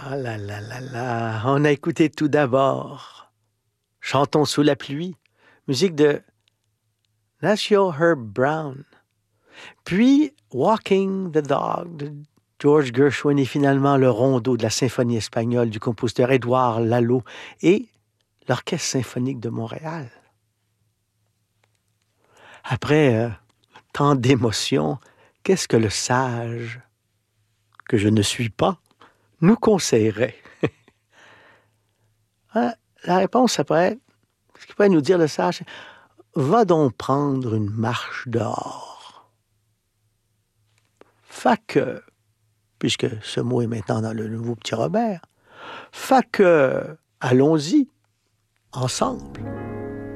Ah là là là là, on a écouté tout d'abord Chantons sous la pluie, musique de Nacio Herb Brown. Puis Walking the Dog de George Gershwin et finalement le rondo de la symphonie espagnole du compositeur Édouard Lalo et l'Orchestre symphonique de Montréal. Après tant d'émotions, qu'est-ce que le sage, que je ne suis pas, nous conseillerait? Hein? La réponse, ça pourrait être, ce qu'il pourrait nous dire le sage, va donc prendre une marche dehors. Fait que, puisque ce mot est maintenant dans le nouveau Petit Robert, fait que, allons-y, ensemble.